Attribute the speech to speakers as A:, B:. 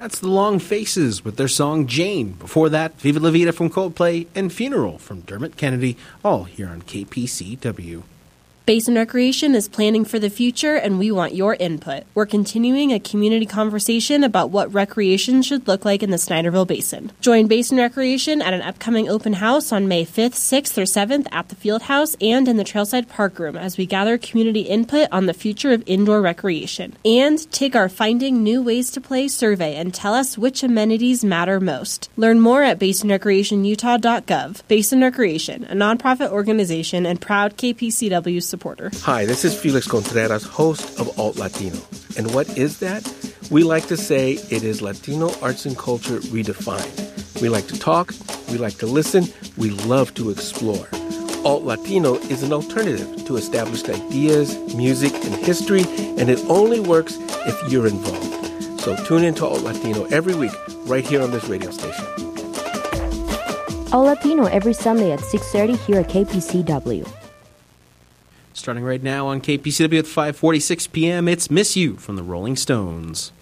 A: That's the Long Faces with their song Jane. Before that, Viva La Vida from Coldplay and Funeral from Dermot Kennedy, all here on KPCW.
B: Basin Recreation is planning for the future, and we want your input. We're continuing a community conversation about what recreation should look like in the Snyderville Basin. Join Basin Recreation at an upcoming open house on May 5th, 6th, or 7th at the Field House and in the Trailside Park Room as we gather community input on the future of indoor recreation. And take our Finding New Ways to Play survey and tell us which amenities matter most. Learn more at basinrecreationutah.gov. Basin Recreation, a nonprofit organization and proud KPCW supporter.
C: Hi, this is Felix Contreras, host of Alt Latino. And what is that? We like to say it is Latino arts and culture redefined. We like to talk, we like to listen, we love to explore. Alt Latino is an alternative to established ideas, music, and history, and it only works if you're involved. So tune in to Alt Latino every week, right here on this radio station.
D: Alt Latino every Sunday at 6:30 here at KPCW.
A: Starting right now on KPCW at 5:46 p.m., it's Miss You from the Rolling Stones.